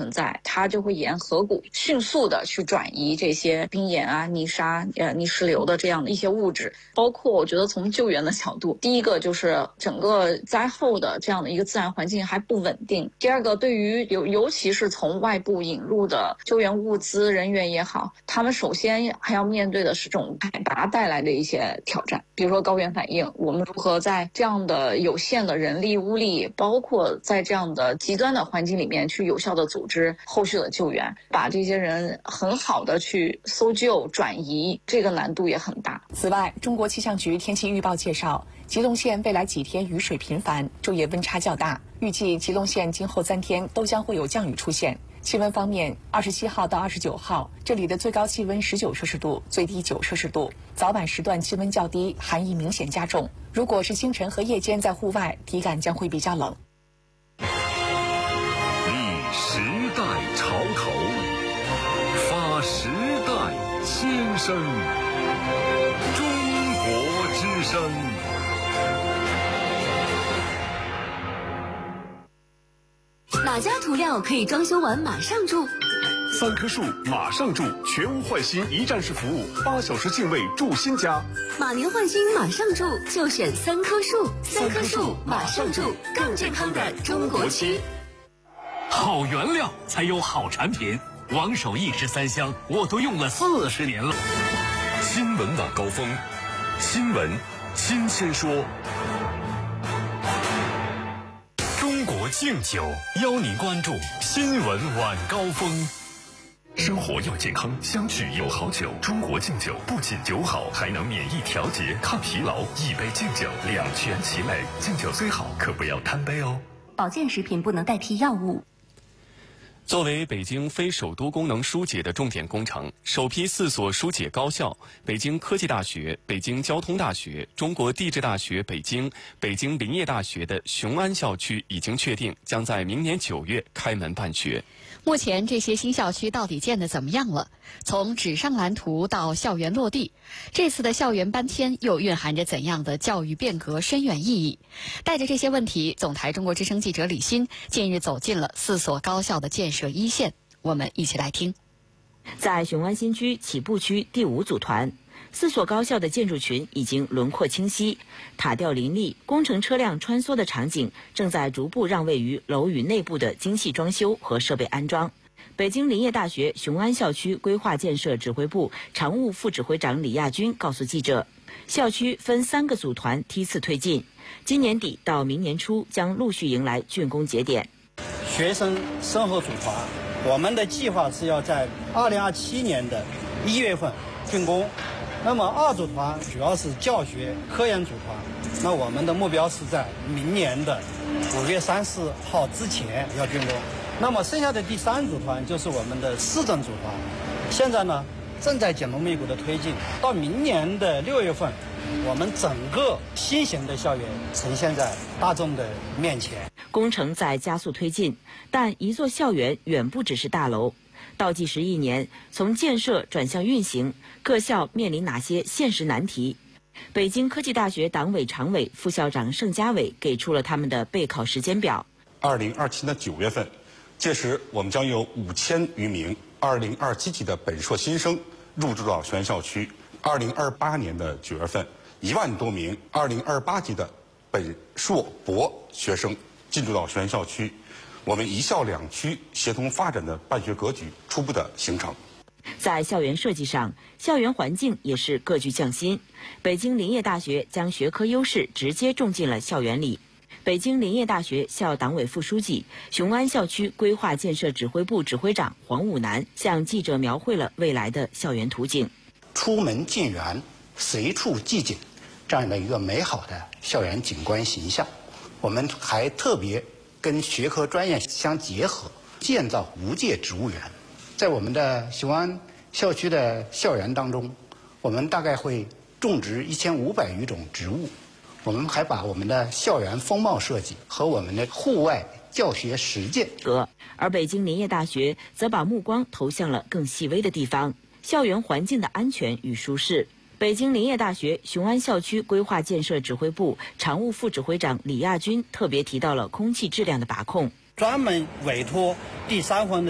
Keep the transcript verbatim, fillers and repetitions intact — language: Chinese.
存在，它就会沿河谷迅速的去转移这些冰岩啊、泥沙、呃泥石流的这样的一些物质。包括我觉得从救援的角度，第一个就是整个灾后的这样的一个自然环境还不稳定，第二个对于尤尤其是从外部引入的救援物资人员也好，他们首先还要面对的是这种海拔带来的一些挑战，比如说高原反应，我们如何在这样的有限的人力物力，包括在这样的极端的环境里面去有效的组织后续的救援，把这些人很好的去搜救转移，这个难度也很大。 此外，中国气象局天气预报介绍，吉隆县未来几天雨水频繁，昼夜温差较大，预计吉隆县今后三天都将会有降雨出现。气温方面，二十七号到二十九号，这里的最高气温十九摄氏度，最低九摄氏度。早晚时段气温较低，寒意明显加重。如果是清晨和夜间在户外，体感将会比较冷。 立时代潮头，发时代新声。中国之声。 哪家涂料可以装修完马上住？ 三棵树马上住，全屋换新一站式服务，八小时净位住新家。 马年换新马上住，就选三棵树。三棵树马上住，更健康的中国区。 好原料才有好产品，王守义十三香我都用了四十年了。 新闻晚高峰，新闻新鲜说。中国敬酒邀您关注新闻晚高峰。生活要健康，相聚有好酒。中国敬酒不仅酒好，还能免疫调节、抗疲劳。一杯敬酒，两全其美。敬酒虽好，可不要贪杯哦。 保健食品不能代替药物。 作为北京非首都功能疏解的重点工程，首批四所疏解高校——北京科技大学、北京交通大学、中国地质大学北京、北京林业大学的雄安校区已经确定将在明年九月开门办学。 目前这些新校区到底建得怎么样了？从纸上蓝图到校园落地，这次的校园搬迁又蕴含着怎样的教育变革深远意义？带着这些问题，总台中国之声记者李欣近日走进了四所高校的建设一线，我们一起来听。 在雄安新区起步区第五组团，四所高校的建筑群已经轮廓清晰，塔吊林立，工程车辆穿梭的场景正在逐步让位于楼宇内部的精细装修和设备安装。北京林业大学雄安校区规划建设指挥部常务副指挥长李亚军告诉记者，校区分三个组团梯次推进，今年底到明年初将陆续迎来竣工节点。 学生生活组团，我们的计划是要在二零二七年的一月份竣工。那么二组团主要是教学科研组团，那我们的目标是在明年的五月三十号之前要竣工。那么剩下的第三组团就是我们的市政组团，现在呢正在紧锣密鼓的推进，到明年的六月份，我们整个新型的校园呈现在大众的面前。 工程在加速推进，但一座校园远不只是大楼。倒计时一年，从建设转向运行，各校面临哪些现实难题？北京科技大学党委常委、副校长盛家伟给出了他们的备考时间表。 二零二七年九月份，届时我们将有五千余名二零二七级的本硕新生入住到雄安校区。二零二八年的九月份，一万多名二零二八级的本硕博学生进驻到雄安校区。我们一校两区协同发展的办学格局初步的形成。 在校园设计上，校园环境也是各具匠心。北京林业大学将学科优势直接种进了校园里。北京林业大学校党委副书记、雄安校区规划建设指挥部指挥长黄武南向记者描绘了未来的校园图景。 出门进园，随处即景，这样的一个美好的校园景观形象。我们还特别跟学科专业相结合，建造无界植物园。在我们的雄安校区的校园当中，我们大概会种植一千五百余种植物。我们还把我们的校园风貌设计和我们的户外教学实践和，而北京林业大学则把目光投向了更细微的地方，校园环境的安全与舒适。北京林业大学雄安校区规划建设指挥部常务副指挥长李亚军特别提到了空气质量的把控， 专门委托第三方的